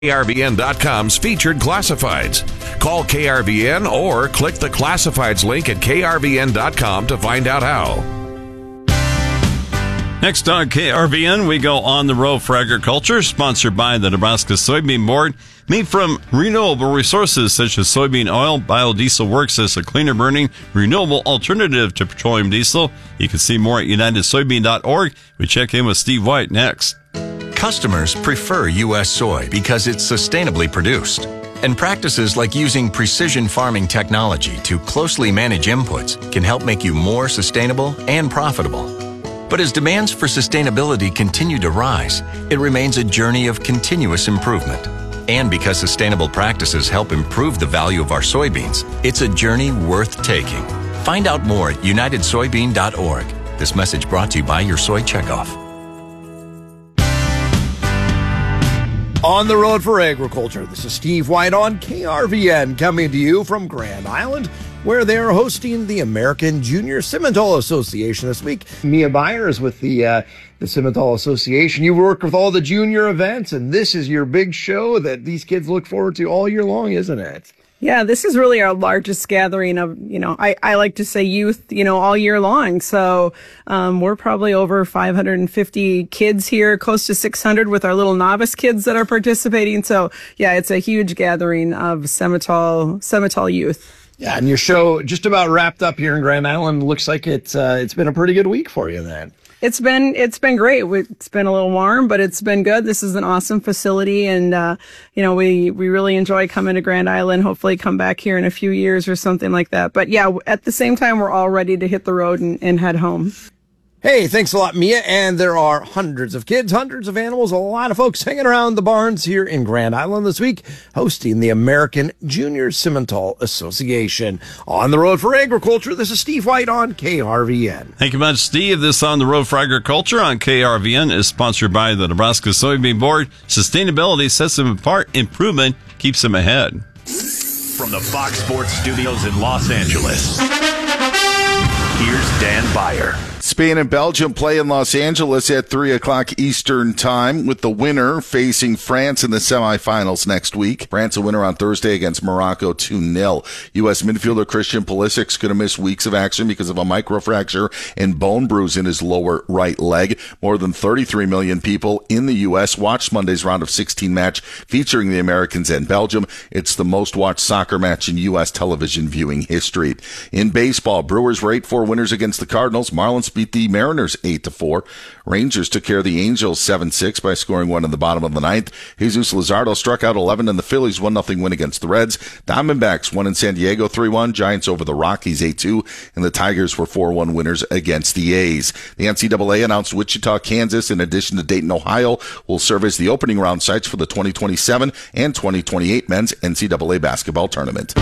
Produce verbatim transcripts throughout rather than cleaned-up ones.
K R V N dot com's featured classifieds. Call K R V N or click the classifieds link at K R V N dot com to find out how. Next on K R V N, we go on the road for agriculture, sponsored by the Nebraska Soybean Board. Made from renewable resources such as soybean oil, biodiesel works as a cleaner burning, renewable alternative to petroleum diesel. You can see more at united soybean dot org. We check in with Steve White next. Customers prefer U S soy because it's sustainably produced. And practices like using precision farming technology to closely manage inputs can help make you more sustainable and profitable. But as demands for sustainability continue to rise, it remains a journey of continuous improvement. And because sustainable practices help improve the value of our soybeans, it's a journey worth taking. Find out more at united soybean dot org. This message brought to you by your Soy Checkoff. On the road for agriculture, this is Steve White on K R V N, coming to you from Grand Island, where they are hosting the American Junior Simmental Association this week. Mia Byers with the uh, the Simmental Association. You work with all the junior events, and this is your big show that these kids look forward to all year long, isn't it? Yeah, this is really our largest gathering of, you know, I, I like to say youth, you know, all year long. So um, we're probably over five hundred fifty kids here, close to six hundred with our little novice kids that are participating. So, yeah, it's a huge gathering of Simmental, Simmental youth. Yeah, and your show just about wrapped up here in Grand Island. Looks like it's uh, it's been a pretty good week for you then. It's been it's been great. It's been a little warm, but it's been good. This is an awesome facility, and uh, you know we we really enjoy coming to Grand Island. Hopefully, come back here in a few years or something like that. But yeah, at the same time, we're all ready to hit the road and, and head home. Hey, thanks a lot, Mia. And there are hundreds of kids, hundreds of animals, a lot of folks hanging around the barns here in Grand Island this week, hosting the American Junior Simmental Association. On the road for agriculture, this is Steve White on K R V N. Thank you much, Steve. This On the Road for Agriculture on K R V N is sponsored by the Nebraska Soybean Board. Sustainability sets them apart. Improvement keeps them ahead. From the Fox Sports Studios in Los Angeles, here's Dan Beyer. Spain and Belgium play in Los Angeles at three o'clock Eastern Time, with the winner facing France in the semifinals next week. France a winner on Thursday against Morocco two nil. U S midfielder Christian Pulisic's going to miss weeks of action because of a microfracture and bone bruise in his lower right leg. More than thirty-three million people in the U S watched Monday's round of sixteen match featuring the Americans and Belgium. It's the most watched soccer match in U S television viewing history. In baseball, Brewers were eight four winners against the Cardinals. Marlins beat the Mariners eight to four. Rangers took care of the Angels seven six by scoring one in the bottom of the ninth. Jesus Luzardo struck out eleven, and the Phillies one nothing win against the Reds. Diamondbacks won in San Diego three one. Giants over the Rockies eight two, and the Tigers were four one winners against the A's. The N C double A announced Wichita, Kansas, in addition to Dayton, Ohio, will serve as the opening round sites for the twenty twenty-seven and twenty twenty-eight men's N C double A basketball tournament.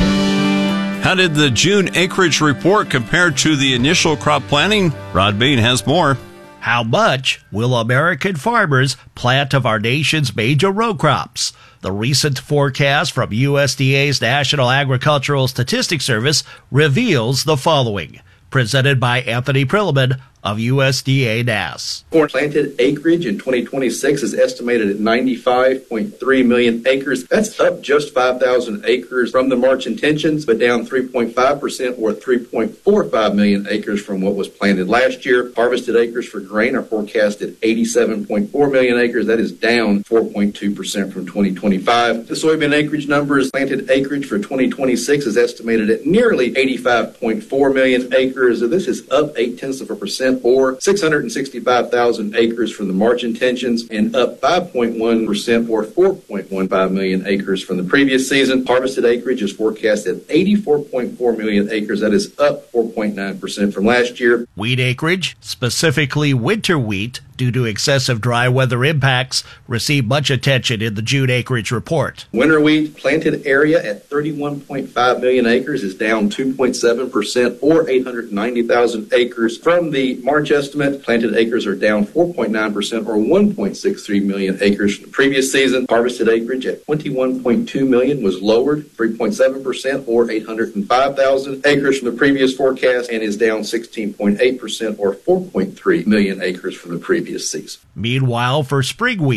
How did the June acreage report compare to the initial crop planning? Rod Bain has more. How much will American farmers plant of our nation's major row crops? The recent forecast from U S D A's National Agricultural Statistics Service reveals the following. Presented by Anthony Prilliman of U S D A N A S. Corn planted acreage in twenty twenty-six is estimated at ninety-five point three million acres. That's up just five thousand acres from the March intentions, but down three point five percent or three point four five million acres from what was planted last year. Harvested acres for grain are forecast at eighty-seven point four million acres. That is down four point two percent from twenty twenty-five. The soybean acreage numbers, planted acreage for twenty twenty-six is estimated at nearly eighty-five point four million acres. This is up eight tenths of a percent or six hundred sixty-five thousand acres from the March intentions, and up five point one percent or four point one five million acres from the previous season. Harvested acreage is forecast at eighty-four point four million acres. That is up four point nine percent from last year. Wheat acreage, specifically winter wheat, due to excessive dry weather impacts, received much attention in the June acreage report. Winter wheat planted area at thirty-one point five million acres is down two point seven percent or eight hundred ninety thousand acres from the March estimate. Planted acres are down four point nine percent or one point six three million acres from the previous season. Harvested acreage at twenty-one point two million was lowered three point seven percent or eight hundred five thousand acres from the previous forecast, and is down sixteen point eight percent or four point three million acres from the previous season. Meanwhile, for spring wheat,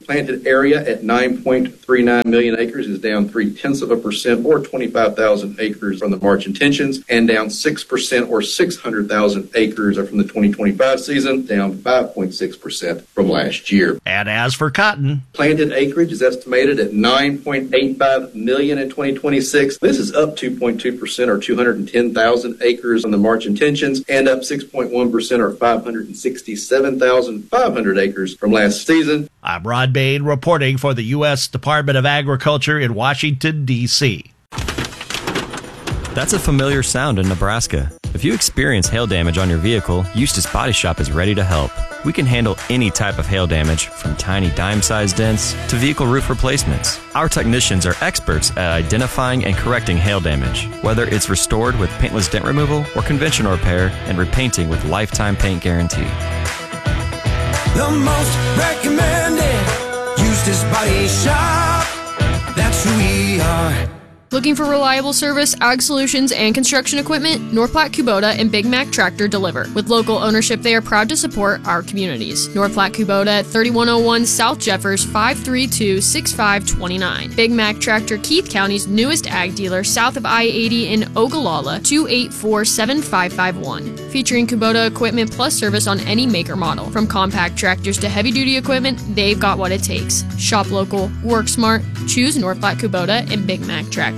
Planted area at nine point three nine million acres is down three tenths of a percent or twenty-five thousand acres from the March intentions, and down six percent or six hundred thousand acres from the twenty twenty-five season, down five point six percent from last year. And as for cotton, planted acreage is estimated at nine point eight five million in twenty twenty-six. This is up two point two percent or two hundred ten thousand acres from the March intentions, and up six point one percent or five hundred sixty-seven thousand five hundred acres from last season. I'm Rod Bain reporting for the U S Department of Agriculture in Washington, D C That's a familiar sound in Nebraska. If you experience hail damage on your vehicle, Eustis Body Shop is ready to help. We can handle any type of hail damage, from tiny dime-sized dents to vehicle roof replacements. Our technicians are experts at identifying and correcting hail damage, whether it's restored with paintless dent removal or conventional repair and repainting with lifetime paint guarantee. The most recommended Eustis Body Shop. That's who we are. Looking for reliable service, ag solutions, and construction equipment? North Platte Kubota and Big Mac Tractor deliver. With local ownership, they are proud to support our communities. North Platte Kubota at thirty-one oh one South Jeffers, five three two, six five two nine. Big Mac Tractor, Keith County's newest ag dealer, south of I eighty in Ogallala, two eight four, seven five five one. Featuring Kubota equipment plus service on any make or model. From compact tractors to heavy-duty equipment, they've got what it takes. Shop local, work smart, choose North Platte Kubota and Big Mac Tractor.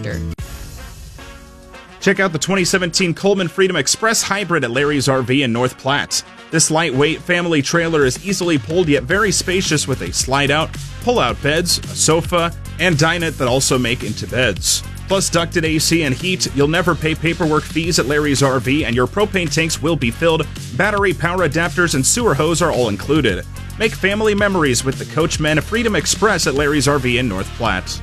Check out the twenty seventeen Coleman Freedom Express Hybrid at Larry's R V in North Platte. This lightweight family trailer is easily pulled yet very spacious with a slide-out, pull-out beds, a sofa, and dinette that also make into beds. Plus ducted A C and heat, you'll never pay paperwork fees at Larry's R V, and your propane tanks will be filled. Battery, power adapters, and sewer hose are all included. Make family memories with the Coachmen Freedom Express at Larry's R V in North Platte.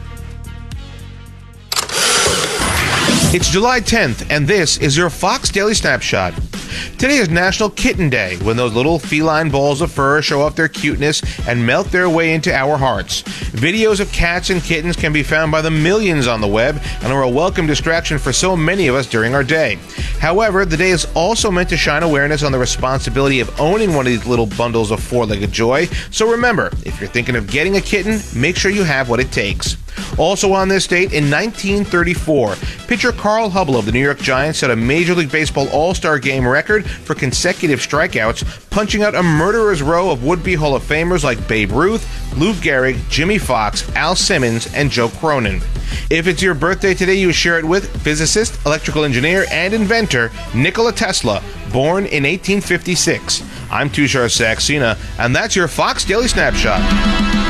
It's July tenth, and this is your Fox Daily Snapshot. Today is National Kitten Day, when those little feline balls of fur show off their cuteness and melt their way into our hearts. Videos of cats and kittens can be found by the millions on the web and are a welcome distraction for so many of us during our day. However, the day is also meant to shine awareness on the responsibility of owning one of these little bundles of four-legged joy. So remember, if you're thinking of getting a kitten, make sure you have what it takes. Also on this date, in nineteen thirty-four, pitcher Carl Hubbell of the New York Giants set a Major League Baseball All-Star Game record for consecutive strikeouts, punching out a murderer's row of would-be Hall of Famers like Babe Ruth, Lou Gehrig, Jimmy Fox, Al Simmons, and Joe Cronin. If it's your birthday today, you share it with physicist, electrical engineer, and inventor Nikola Tesla, born in eighteen fifty-six. I'm Tushar Saxena, and that's your Fox Daily Snapshot.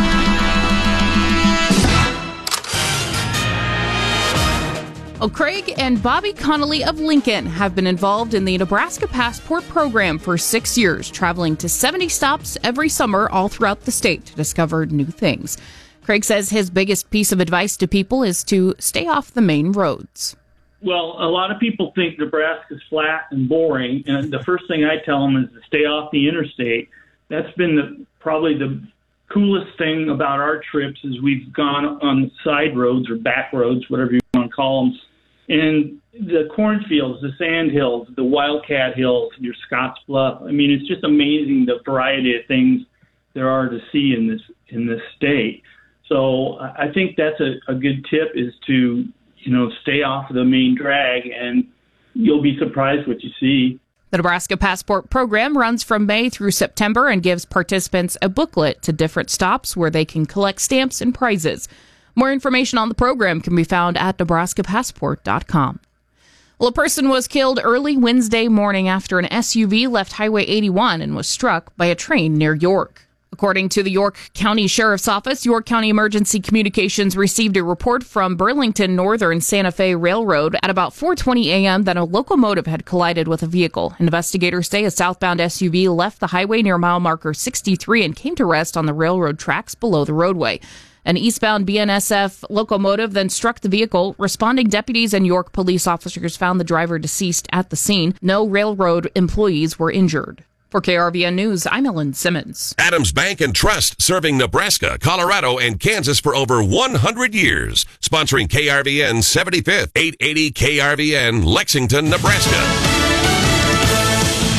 Well, Craig and Bobby Connolly of Lincoln have been involved in the Nebraska Passport program for six years, traveling to seventy stops every summer all throughout the state to discover new things. Craig says his biggest piece of advice to people is to stay off the main roads. Well, a lot of people think Nebraska's flat and boring, and the first thing I tell them is to stay off the interstate. That's been the, probably the coolest thing about our trips is we've gone on side roads or back roads, whatever you want to call them. And the cornfields, the sand hills, the Wildcat Hills, your Scotts Bluff. I mean, it's just amazing the variety of things there are to see in this in this state. So I think that's a, a good tip is to, you know, stay off of the main drag, and you'll be surprised what you see. The Nebraska Passport program runs from May through September and gives participants a booklet to different stops where they can collect stamps and prizes. More information on the program can be found at nebraska passport dot com. Well, a person was killed early Wednesday morning after an S U V left Highway eighty-one and was struck by a train near York. According to the York County Sheriff's Office, York County Emergency Communications received a report from Burlington Northern Santa Fe Railroad at about four twenty a.m. that a locomotive had collided with a vehicle. Investigators say a southbound S U V left the highway near mile marker sixty-three and came to rest on the railroad tracks below the roadway. An eastbound B N S F locomotive then struck the vehicle. Responding deputies and York police officers found the driver deceased at the scene. No railroad employees were injured. For K R V N News, I'm Ellen Simmons. Adams Bank and Trust, serving Nebraska, Colorado, and Kansas for over one hundred years. Sponsoring K R V N seventy-fifth, eight eighty K R V N, Lexington, Nebraska.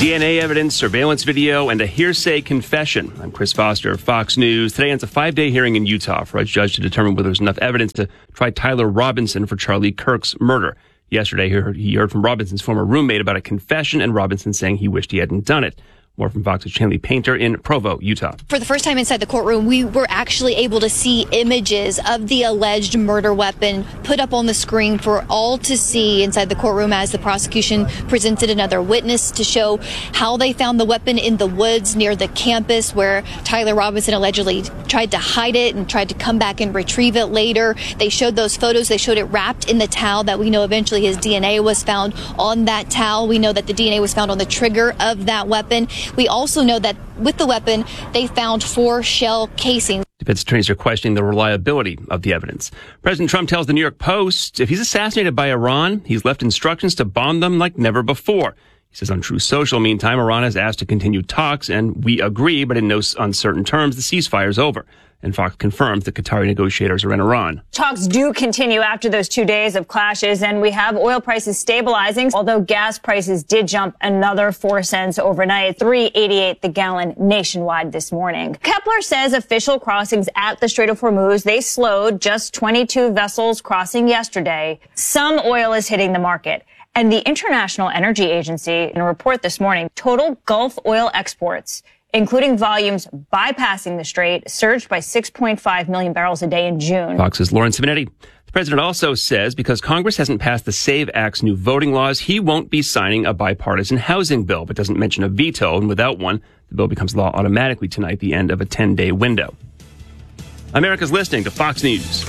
D N A evidence, surveillance video, and a hearsay confession. I'm Chris Foster of Fox News. Today ends a five-day hearing in Utah for a judge to determine whether there's enough evidence to try Tyler Robinson for Charlie Kirk's murder. Yesterday, he heard, he heard from Robinson's former roommate about a confession and Robinson saying he wished he hadn't done it. More from Fox's Chanley Painter in Provo, Utah. For the first time inside the courtroom, we were actually able to see images of the alleged murder weapon put up on the screen for all to see inside the courtroom as the prosecution presented another witness to show how they found the weapon in the woods near the campus where Tyler Robinson allegedly tried to hide it and tried to come back and retrieve it later. They showed those photos. They showed it wrapped in the towel that we know eventually his D N A was found on that towel. We know that the D N A was found on the trigger of that weapon. We also know that with the weapon, they found four shell casings. Defense attorneys are questioning the reliability of the evidence. President Trump tells the New York Post if he's assassinated by Iran, he's left instructions to bomb them like never before. He says on Truth Social, meantime, Iran has asked to continue talks, and we agree, but in no uncertain terms, the ceasefire is over. And Fox confirms the Qatari negotiators are in Iran. Talks do continue after those two days of clashes, and we have oil prices stabilizing, although gas prices did jump another four cents overnight, three eighty-eight the gallon nationwide this morning. Kepler says official crossings at the Strait of Hormuz, they slowed, just twenty-two vessels crossing yesterday. Some oil is hitting the market. And the International Energy Agency, in a report this morning, total Gulf oil exports, including volumes bypassing the strait, surged by six point five million barrels a day in June. Fox's Lawrence Simonetti. The president also says because Congress hasn't passed the SAVE Act's new voting laws, he won't be signing a bipartisan housing bill, but doesn't mention a veto. And without one, the bill becomes law automatically tonight, the end of a ten-day window. America's listening to Fox News.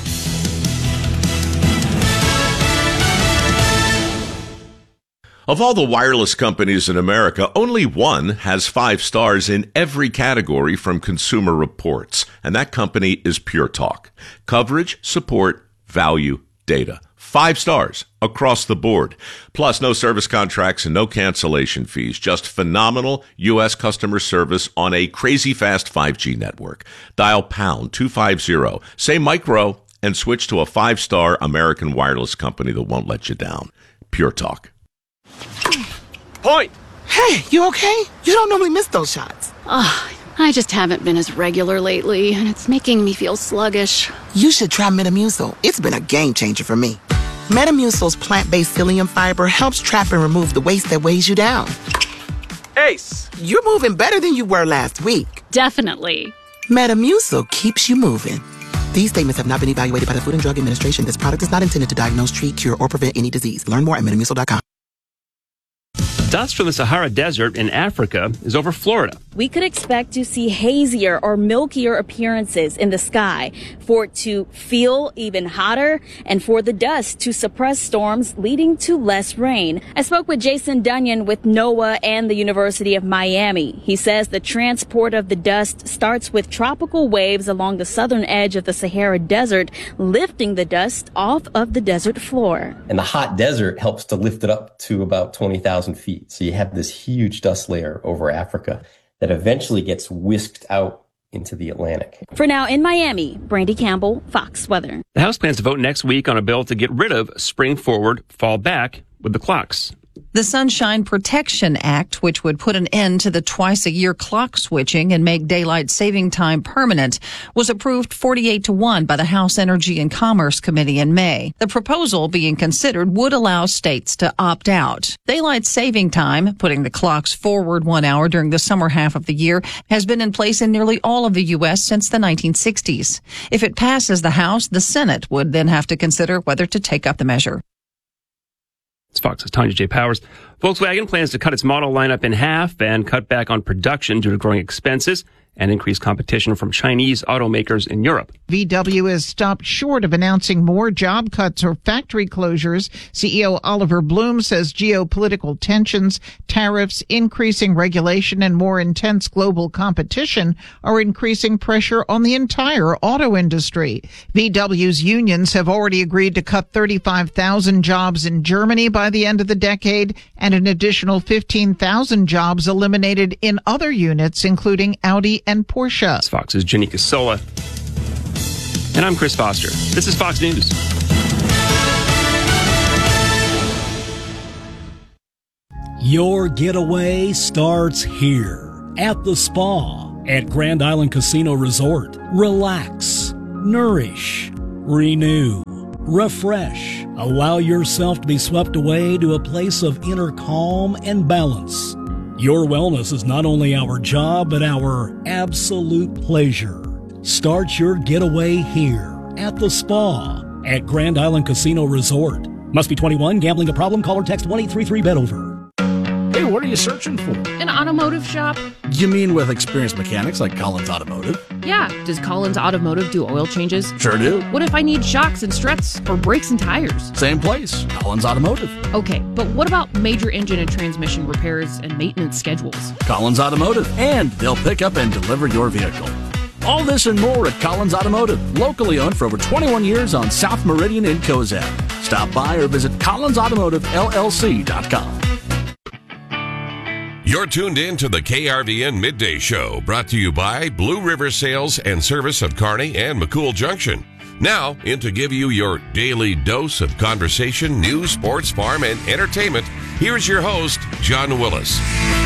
Of all the wireless companies in America, only one has five stars in every category from Consumer Reports, and that company is Pure Talk. Coverage, support, value, data. Five stars across the board. Plus, no service contracts and no cancellation fees. Just phenomenal U S customer service on a crazy fast five G network. Dial pound two fifty, say micro, and switch to a five-star American wireless company that won't let you down. Pure Talk. Point! Hey, you okay? You don't normally miss those shots. Oh, I just haven't been as regular lately, and it's making me feel sluggish. You should try Metamucil. It's been a game changer for me. Metamucil's plant-based psyllium fiber helps trap and remove the waste that weighs you down. Ace! You're moving better than you were last week. Definitely. Metamucil keeps you moving. These statements have not been evaluated by the Food and Drug Administration. This product is not intended to diagnose, treat, cure, or prevent any disease. Learn more at metamucil dot com. Dust from the Sahara Desert in Africa is over Florida. We could expect to see hazier or milkier appearances in the sky, for it to feel even hotter, and for the dust to suppress storms, leading to less rain. I spoke with Jason Dunyan with NOAA and the University of Miami. He says the transport of the dust starts with tropical waves along the southern edge of the Sahara Desert, lifting the dust off of the desert floor. And the hot desert helps to lift it up to about twenty thousand feet. So you have this huge dust layer over Africa that eventually gets whisked out into the Atlantic. For now in Miami, Brandy Campbell, Fox Weather. The House plans to vote next week on a bill to get rid of spring forward, fall back with the clocks. The Sunshine Protection Act, which would put an end to the twice-a-year clock switching and make daylight saving time permanent, was approved forty-eight to one by the House Energy and Commerce Committee in May. The proposal being considered would allow states to opt out. Daylight saving time, putting the clocks forward one hour during the summer half of the year, has been in place in nearly all of the U S since the nineteen sixties. If it passes the House, the Senate would then have to consider whether to take up the measure. It's Fox's Tanya J. Powers. Volkswagen plans to cut its model lineup in half and cut back on production due to growing expenses and increased competition from Chinese automakers in Europe. V W has stopped short of announcing more job cuts or factory closures. C E O Oliver Bloom says geopolitical tensions, tariffs, increasing regulation, and more intense global competition are increasing pressure on the entire auto industry. V W's unions have already agreed to cut thirty-five thousand jobs in Germany by the end of the decade, and an additional fifteen thousand jobs eliminated in other units, including Audi and Porsche. It's Fox's Janika Sola. And I'm Chris Foster. This is Fox News. Your getaway starts here at the spa at Grand Island Casino Resort. Relax, nourish, renew, refresh. Allow yourself to be swept away to a place of inner calm and balance. Your wellness is not only our job, but our absolute pleasure. Start your getaway here at the spa at Grand Island Casino Resort. Must be twenty-one. Gambling a problem? Call or text one eight three three bet over. Hey, what are you searching for? An automotive shop? You mean with experienced mechanics like Collins Automotive? Yeah. Does Collins Automotive do oil changes? Sure do. What if I need shocks and struts or brakes and tires? Same place, Collins Automotive. Okay, but what about major engine and transmission repairs and maintenance schedules? Collins Automotive, and they'll pick up and deliver your vehicle. All this and more at Collins Automotive, locally owned for over twenty-one years on South Meridian in Cozad. Stop by or visit collins automotive L L C dot com. You're tuned in to the K R V N Midday Show, brought to you by Blue River Sales and Service of Kearney and McCool Junction. Now, in to give you your daily dose of conversation, news, sports, farm, and entertainment, here's your host, John Willis.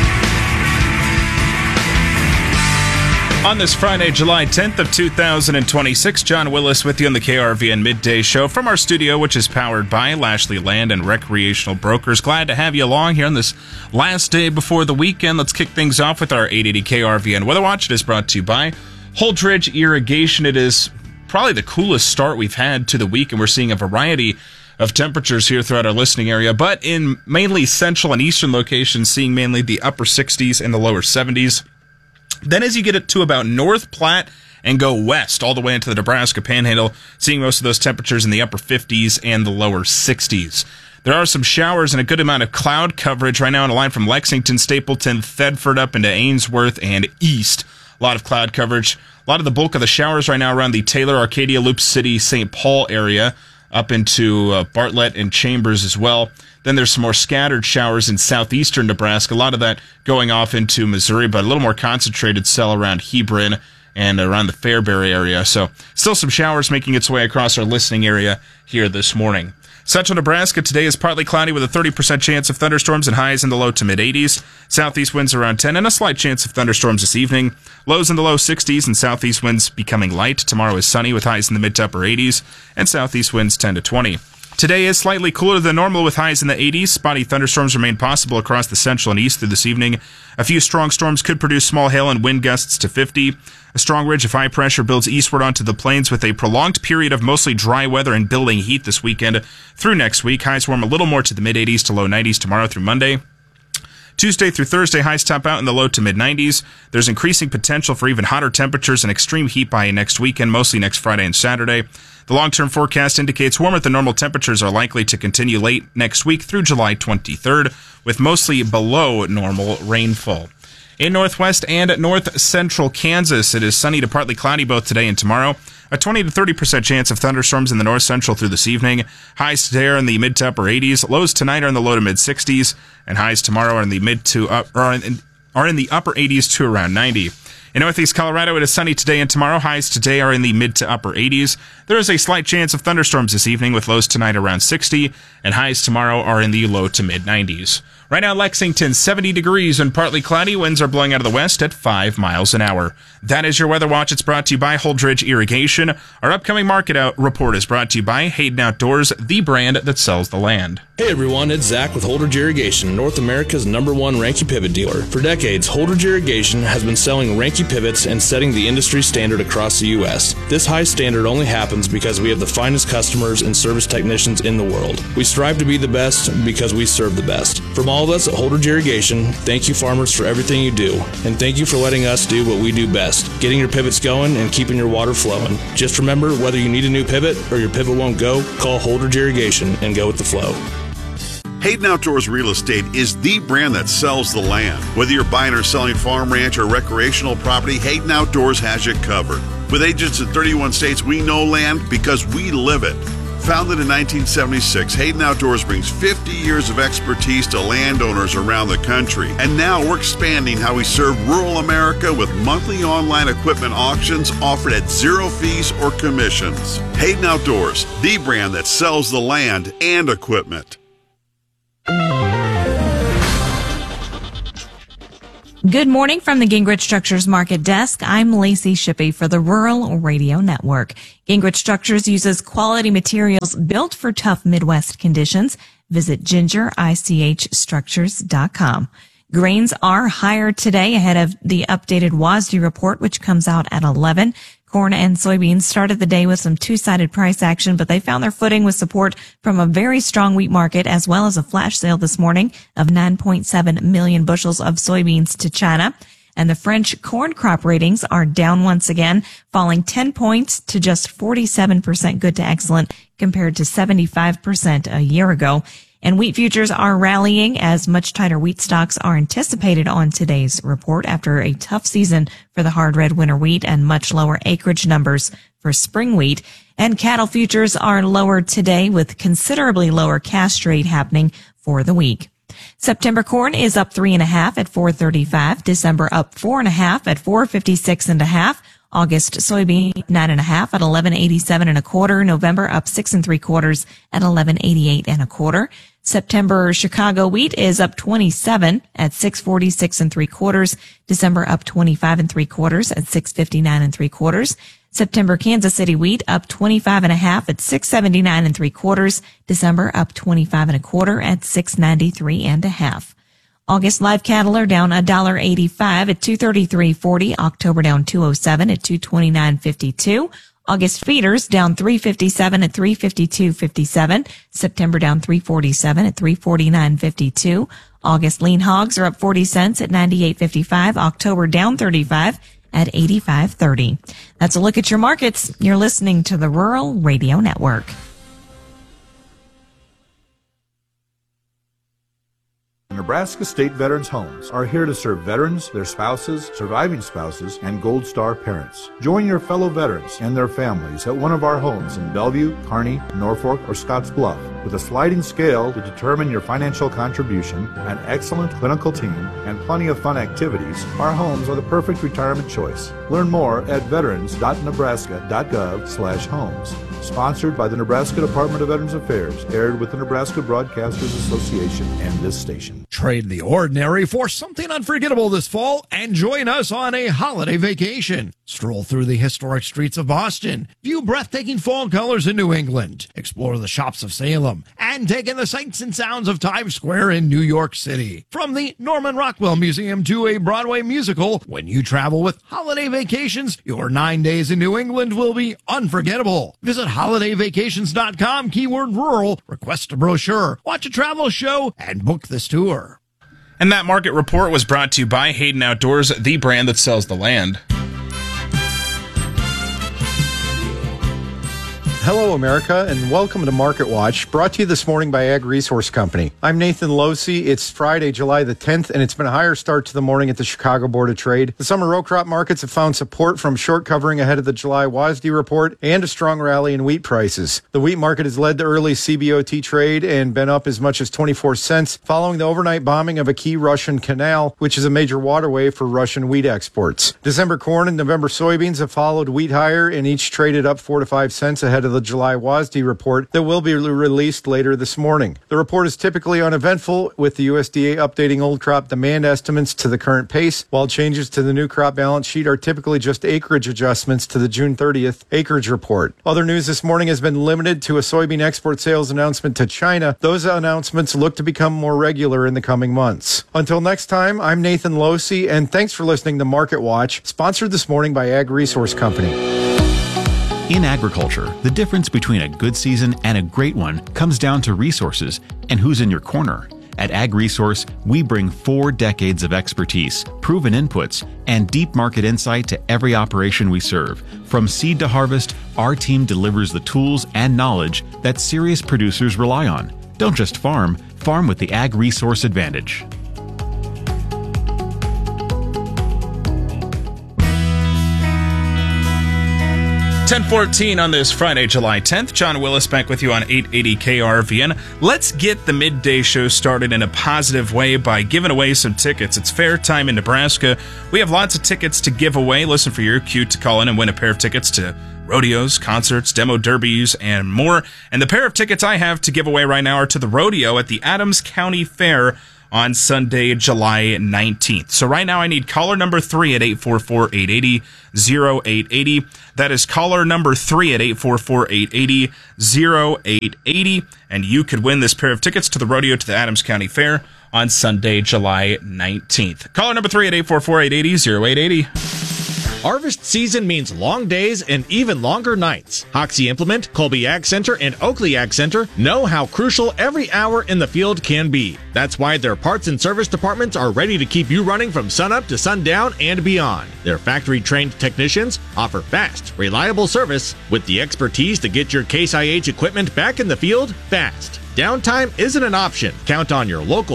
On this Friday, July tenth of two thousand twenty-six, John Willis with you on the K R V N Midday Show from our studio, which is powered by Lashley Land and Recreational Brokers. Glad to have you along here on this last day before the weekend. Let's kick things off with our eight eighty K R V N Weather Watch. It is brought to you by Holdridge Irrigation. It is probably the coolest start we've had to the week, and we're seeing a variety of temperatures here throughout our listening area, but in mainly central and eastern locations, seeing mainly the upper sixties and the lower seventies. Then as you get it to about North Platte and go west all the way into the Nebraska Panhandle, seeing most of those temperatures in the upper fifties and the lower sixties. There are some showers and a good amount of cloud coverage right now on a line from Lexington, Stapleton, Thedford up into Ainsworth and east. A lot of cloud coverage. A lot of the bulk of the showers right now around the Taylor, Arcadia, Loop City, Saint Paul area, up into uh, Bartlett and Chambers as well. Then there's some more scattered showers in southeastern Nebraska. A lot of that going off into Missouri, but a little more concentrated cell around Hebron and around the Fairbury area. So still some showers making its way across our listening area here this morning. Central Nebraska today is partly cloudy with a thirty percent chance of thunderstorms and highs in the low to mid eighties. Southeast winds around ten and a slight chance of thunderstorms this evening. Lows in the low sixties and southeast winds becoming light. Tomorrow is sunny with highs in the mid to upper eighties and southeast winds ten to twenty. Today is slightly cooler than normal with highs in the eighties. Spotty thunderstorms remain possible across the central and east through this evening. A few strong storms could produce small hail and wind gusts to fifty. A strong ridge of high pressure builds eastward onto the plains with a prolonged period of mostly dry weather and building heat this weekend through next week. Highs warm a little more to the mid eighties to low nineties tomorrow through Monday. Tuesday through Thursday, highs top out in the low to mid nineties. There's increasing potential for even hotter temperatures and extreme heat by next weekend, mostly next Friday and Saturday. The long-term forecast indicates warmer than normal temperatures are likely to continue late next week through July twenty-third, with mostly below normal rainfall. In northwest and north central Kansas, it is sunny to partly cloudy both today and tomorrow. A twenty to thirty percent chance of thunderstorms in the north central through this evening. Highs today are in the mid to upper eighties. Lows tonight are in the low to mid sixties, and highs tomorrow are in the mid to up are in, are in the upper eighties to around ninety. In northeast Colorado, it is sunny today and tomorrow. Highs today are in the mid to upper eighties. There is a slight chance of thunderstorms this evening with lows tonight around sixty, and highs tomorrow are in the low to mid nineties. Right now, Lexington, seventy degrees and partly cloudy. Winds are blowing out of the west at five miles an hour. That is your Weather Watch. It's brought to you by Holdridge Irrigation. Our upcoming market out report is brought to you by Hayden Outdoors, the brand that sells the land. Hey everyone, it's Zach with Holdridge Irrigation, North America's number one Ranke pivot dealer. For decades, Holdridge Irrigation has been selling Ranke pivots and setting the industry standard across the U S. This high standard only happens because we have the finest customers and service technicians in the world. We strive to be the best because we serve the best. From all of us at Holdridge Irrigation, thank you farmers for everything you do, and thank you for letting us do what we do best, getting your pivots going and keeping your water flowing. Just remember, whether you need a new pivot or your pivot won't go, call Holdridge Irrigation and go with the flow. Hayden Outdoors Real Estate is the brand that sells the land. Whether you're buying or selling farm, ranch, or recreational property, Hayden Outdoors has you covered. With agents in thirty-one states, we know land because we live it. Founded in nineteen seventy-six, Hayden Outdoors brings fifty years of expertise to landowners around the country. And now we're expanding how we serve rural America with monthly online equipment auctions offered at zero fees or commissions. Hayden Outdoors, the brand that sells the land and equipment. Good morning from the Gingrich Structures Market Desk. I'm Lacey Shippey for the Rural Radio Network. Gingrich Structures uses quality materials built for tough Midwest conditions. Visit ginger ich structures dot com. Grains are higher today ahead of the updated W A S D report, which comes out at eleven. Corn and soybeans started the day with some two-sided price action, but they found their footing with support from a very strong wheat market as well as a flash sale this morning of nine point seven million bushels of soybeans to China. And the French corn crop ratings are down once again, falling ten points to just forty-seven percent good to excellent compared to seventy-five percent a year ago. And wheat futures are rallying as much tighter wheat stocks are anticipated on today's report after a tough season for the hard red winter wheat and much lower acreage numbers for spring wheat. And cattle futures are lower today with considerably lower cash trade happening for the week. September corn is up three and a half at four thirty-five. December up four and a half at four fifty-six and a half. August soybean nine and a half at eleven eighty-seven and a quarter. November up six and three quarters at eleven eighty-eight and a quarter. September Chicago wheat is up twenty-seven at six forty-six and three quarters. December up twenty-five and three quarters at six fifty-nine and three quarters. September Kansas City wheat up twenty-five and a half at six seventy-nine and three quarters. December up twenty-five and a quarter at six ninety-three and a half. August live cattle are down one dollar eighty-five at two thirty-three forty. October down two oh seven at two twenty-nine fifty-two. August feeders down three fifty-seven at three fifty-two fifty-seven. September down three forty-seven at three forty-nine fifty-two. August lean hogs are up forty cents at ninety-eight fifty-five. October down thirty-five at eighty-five thirty. That's a look at your markets. You're listening to the Rural Radio Network. Nebraska State Veterans Homes are here to serve veterans, their spouses, surviving spouses, and Gold Star parents. Join your fellow veterans and their families at one of our homes in Bellevue, Kearney, Norfolk, or Scottsbluff. With a sliding scale to determine your financial contribution, an excellent clinical team, and plenty of fun activities, our homes are the perfect retirement choice. Learn more at veterans dot nebraska dot gov slash homes. Sponsored by the Nebraska Department of Veterans Affairs, aired with the Nebraska Broadcasters Association and this station. Trade the ordinary for something unforgettable this fall and join us on a holiday vacation. Stroll through the historic streets of Boston, view breathtaking fall colors in New England, explore the shops of Salem, and take in the sights and sounds of Times Square in New York City. From the Norman Rockwell Museum to a Broadway musical, when you travel with Holiday Vacations, your nine days in New England will be unforgettable. Visit holiday vacations dot com, keyword rural, request a brochure, watch a travel show, and book this tour. And that market report was brought to you by Hayden Outdoors, the brand that sells the land. Hello, America, and welcome to Market Watch, brought to you this morning by Ag Resource Company. I'm Nathan Losey. It's Friday, July the tenth, and it's been a higher start to the morning at the Chicago Board of Trade. The summer row crop markets have found support from short covering ahead of the July W A S D report and a strong rally in wheat prices. The wheat market has led the early C B O T trade and been up as much as twenty-four cents following the overnight bombing of a key Russian canal, which is a major waterway for Russian wheat exports. December corn and November soybeans have followed wheat higher and each traded up four to five cents ahead of the July W A S D report that will be released later this morning. The report is typically uneventful, with the U S D A updating old crop demand estimates to the current pace, while changes to the new crop balance sheet are typically just acreage adjustments to the June thirtieth acreage report. Other news this morning has been limited to a soybean export sales announcement to China. Those announcements look to become more regular in the coming months. Until next time, I'm Nathan Losey, and thanks for listening to Market Watch, sponsored this morning by Ag Resource Company. In agriculture, the difference between a good season and a great one comes down to resources and who's in your corner. At Ag Resource, we bring four decades of expertise, proven inputs, and deep market insight to every operation we serve. From seed to harvest, our team delivers the tools and knowledge that serious producers rely on. Don't just farm, farm with the Ag Resource Advantage. ten fourteen on this Friday, July tenth. John Willis back with you on eight eighty K R V N. Let's get the midday show started in a positive way by giving away some tickets. It's fair time in Nebraska. We have lots of tickets to give away. Listen for your cue to call in and win a pair of tickets to rodeos, concerts, demo derbies, and more. And the pair of tickets I have to give away right now are to the rodeo at the Adams County Fair on Sunday, July nineteenth. So right now I need caller number three at eight four four, eight eight zero, zero eight eight zero. That is caller number three at eight four four, eight eight zero, zero eight eight zero. And you could win this pair of tickets to the rodeo to the Adams County Fair on Sunday, July nineteenth. Caller number three at eight four four, eight eight zero, zero eight eight zero. Harvest season means long days and even longer nights. Hoxie Implement, Colby Ag Center, and Oakley Ag Center know how crucial every hour in the field can be. That's why their parts and service departments are ready to keep you running from sunup to sundown and beyond. Their factory-trained technicians offer fast, reliable service with the expertise to get your Case I H equipment back in the field fast. Downtime isn't an option. Count on your local